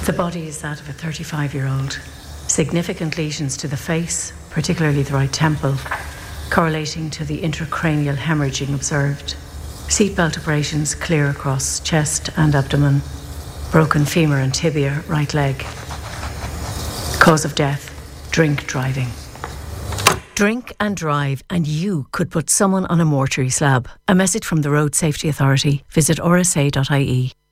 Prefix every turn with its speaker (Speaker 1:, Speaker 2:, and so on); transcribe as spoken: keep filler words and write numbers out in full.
Speaker 1: The body is that of a thirty-five-year-old. Significant lesions to the face, particularly the right temple, correlating to the intracranial hemorrhaging observed. Seatbelt abrasions clear across chest and abdomen. Broken femur and tibia, right leg. Cause of death, drink driving. Drink and drive and you could put someone on a mortuary slab. A message from the Road Safety Authority. Visit r s a dot i e.